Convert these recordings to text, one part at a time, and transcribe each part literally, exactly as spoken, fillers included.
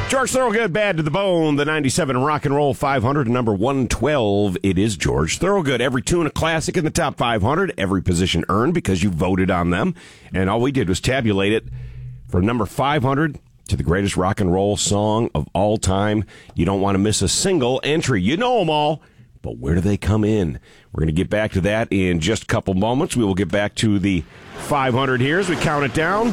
George Thorogood, Bad to the Bone, the ninety-seven Rock and Roll five hundred, number one twelve. It is George Thorogood. Every tune a classic in the top five hundred, every position earned because you voted on them. And all we did was tabulate it from number five hundred to the greatest rock and roll song of all time. You don't want to miss a single entry. You know them all, but where do they come in? We're going to get back to that in just a couple moments. We will get back to the five hundred here as we count it down.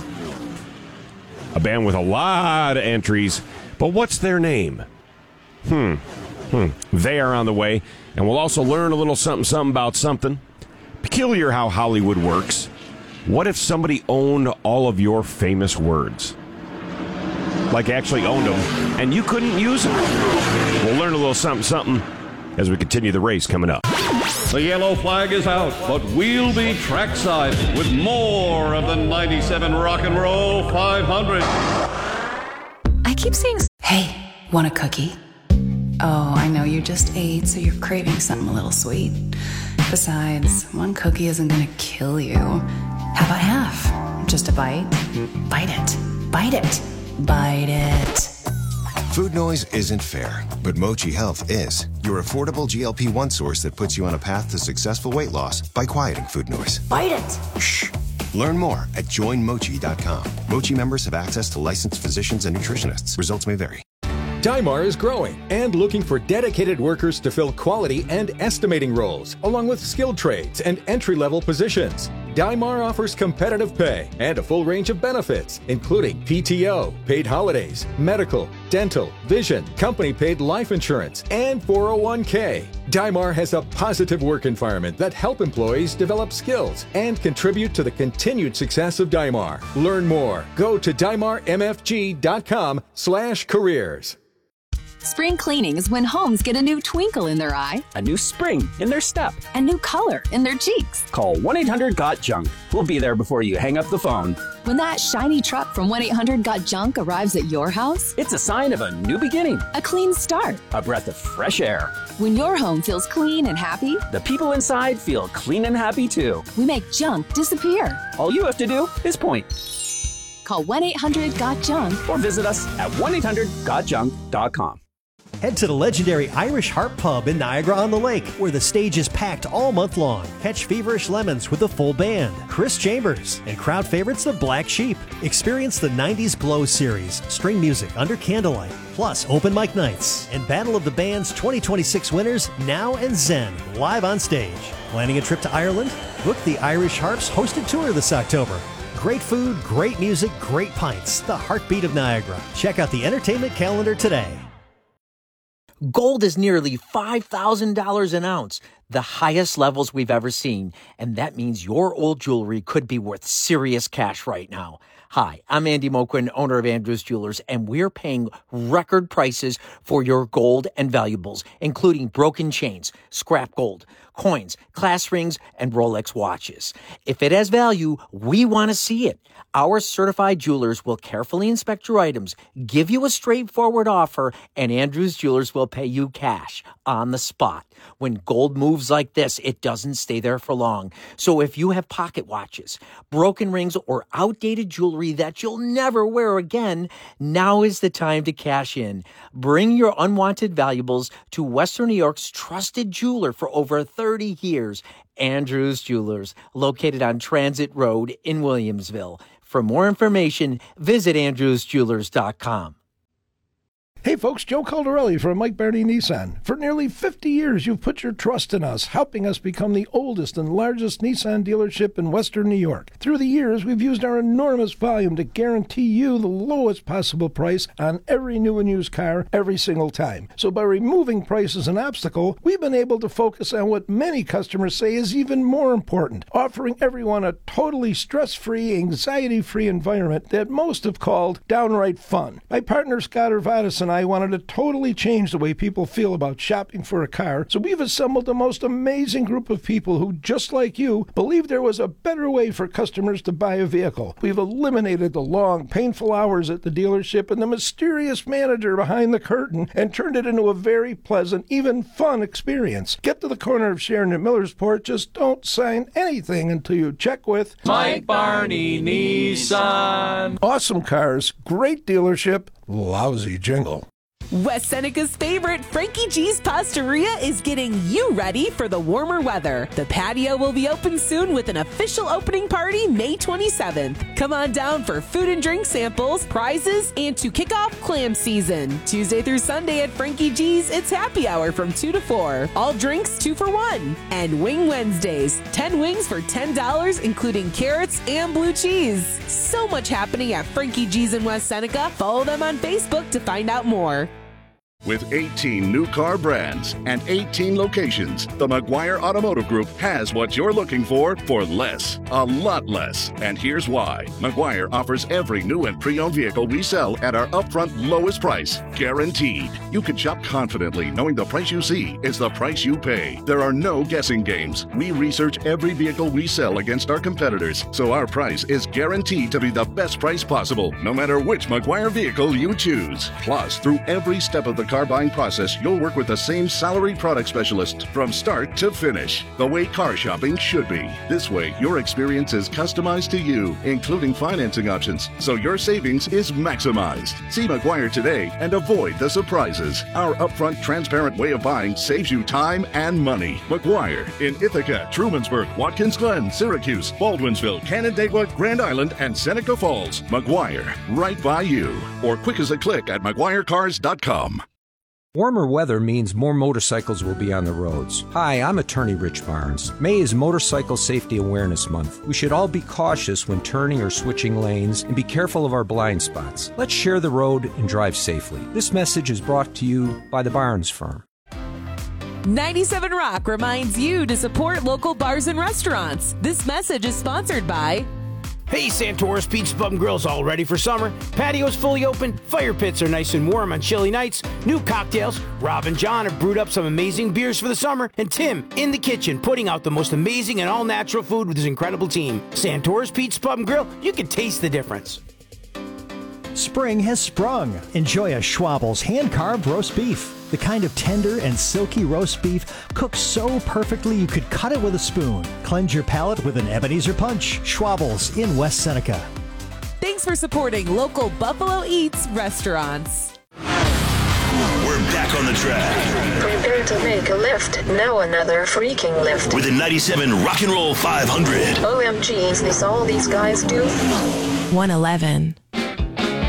A band with a lot of entries. But what's their name? Hmm. Hmm. They are on the way. And we'll also learn a little something, something about something. Peculiar how Hollywood works. What if somebody owned all of your famous words? Like actually owned them, and you couldn't use them. We'll learn a little something, something as we continue the race coming up. The yellow flag is out, but we'll be trackside with more of the ninety-seven Rock and Roll five hundred. I keep saying, hey, want a cookie? Oh, I know you just ate, so you're craving something a little sweet. Besides, one cookie isn't gonna kill you. How about half? Just a bite? Bite it. Bite it. Bite it. Food noise isn't fair, but Mochi Health is. Your affordable G L P one source that puts you on a path to successful weight loss by quieting food noise. Bite it. Shh. Learn more at join mochi dot com. Mochi members have access to licensed physicians and nutritionists. Results may vary. Dymar is growing and looking for dedicated workers to fill quality and estimating roles, along with skilled trades and entry-level positions. Dymar offers competitive pay and a full range of benefits, including P T O, paid holidays, medical, dental, vision, company-paid life insurance, and four oh one k. Dymar has a positive work environment that help employees develop skills and contribute to the continued success of Dymar. Learn more. Go to dymar m f g dot com slash careers. Spring cleaning is when homes get a new twinkle in their eye, a new spring in their step, a new color in their cheeks. Call one eight hundred got junk. We'll be there before you hang up the phone. When that shiny truck from one eight hundred got junk arrives at your house, it's a sign of a new beginning, a clean start, a breath of fresh air. When your home feels clean and happy, the people inside feel clean and happy too. We make junk disappear. All you have to do is point. Call one eight hundred got junk or visit us at one eight hundred got junk dot com. Head to the legendary Irish Harp Pub in Niagara-on-the-Lake, where the stage is packed all month long. Catch Feverish Lemons with a full band, Chris Chambers, and crowd favorites the Black Sheep. Experience the nineties Glow series, string music under candlelight, plus open mic nights, and Battle of the Bands twenty twenty-six winners, Now and Zen, live on stage. Planning a trip to Ireland? Book the Irish Harps hosted tour this October. Great food, great music, great pints. The heartbeat of Niagara. Check out the entertainment calendar today. Gold is nearly five thousand dollars an ounce, the highest levels we've ever seen. And that means your old jewelry could be worth serious cash right now. Hi, I'm Andy Moquin, owner of Andrews Jewelers, and we're paying record prices for your gold and valuables, including broken chains, scrap gold, coins, class rings, and Rolex watches. If it has value, we want to see it. Our certified jewelers will carefully inspect your items, give you a straightforward offer, and Andrews Jewelers will pay you cash on the spot. When gold moves like this, it doesn't stay there for long. So if you have pocket watches, broken rings, or outdated jewelry that you'll never wear again, now is the time to cash in. Bring your unwanted valuables to Western New York's trusted jeweler for over thirty years, Andrews Jewelers, located on Transit Road in Williamsville. For more information, visit andrews jewelers dot com. Hey folks, Joe Caldarelli from Mike Barney Nissan. For nearly fifty years, you've put your trust in us, helping us become the oldest and largest Nissan dealership in Western New York. Through the years, we've used our enormous volume to guarantee you the lowest possible price on every new and used car every single time. So by removing price as an obstacle, we've been able to focus on what many customers say is even more important, offering everyone a totally stress-free, anxiety-free environment that most have called downright fun. My partner Scott Urvatis and I I wanted to totally change the way people feel about shopping for a car, so we've assembled the most amazing group of people who, just like you, believe there was a better way for customers to buy a vehicle. We've eliminated the long, painful hours at the dealership and the mysterious manager behind the curtain and turned it into a very pleasant, even fun experience. Get to the corner of Sharon and Millersport, just don't sign anything until you check with Mike Barney Nissan. Awesome cars, great dealership, Lousy jingle. West Seneca's favorite, Frankie G's Pastaria, is getting you ready for the warmer weather. The patio will be open soon with an official opening party May twenty-seventh. Come on down for food and drink samples, prizes, and to kick off clam season. Tuesday through Sunday at Frankie G's, it's happy hour from two to four. All drinks two for one. And Wing Wednesdays, ten wings for ten dollars, including carrots and blue cheese. So much happening at Frankie G's in West Seneca. Follow them on Facebook to find out more. With eighteen new car brands and eighteen locations, the McGuire Automotive Group has what you're looking for for less, a lot less. And here's why. McGuire offers every new and pre-owned vehicle we sell at our upfront lowest price, guaranteed. You can shop confidently knowing the price you see is the price you pay. There are no guessing games. We research every vehicle we sell against our competitors, so our price is guaranteed to be the best price possible, no matter which McGuire vehicle you choose. Plus, through every step of the car buying process, you'll work with the same salaried product specialist from start to finish, the way car shopping should be. This way, your experience is customized to you, including financing options, so your savings is maximized. See McGuire today and avoid the surprises. Our upfront, transparent way of buying saves you time and money. McGuire in Ithaca, Trumansburg, Watkins Glen, Syracuse, Baldwinsville, Canandaigua, Grand Island, and Seneca Falls. McGuire, right by you. Or quick as a click at McGuire Cars dot com. Warmer weather means more motorcycles will be on the roads. Hi, I'm attorney Rich Barnes. May is Motorcycle Safety Awareness Month. We should all be cautious when turning or switching lanes and be careful of our blind spots. Let's share the road and drive safely. This message is brought to you by the Barnes Firm. ninety-seven Rock reminds you to support local bars and restaurants. This message is sponsored by... Hey, Santora's Pizza Pub and Grill's all ready for summer. Patio's fully open, fire pits are nice and warm on chilly nights, new cocktails. Rob and John have brewed up some amazing beers for the summer, and Tim in the kitchen putting out the most amazing and all-natural food with his incredible team. Santora's Pizza Pub and Grill, you can taste the difference. Spring has sprung. Enjoy a Schwabel's hand-carved roast beef. The kind of tender and silky roast beef cooked so perfectly you could cut it with a spoon. Cleanse your palate with an Ebenezer Punch. Schwabel's in West Seneca. Thanks for supporting local Buffalo Eats restaurants. We're back on the track. Prepare to make a lift. Now another freaking lift. With the ninety-seven Rock and Roll five hundred. O M G, is this all these guys do? one eleven.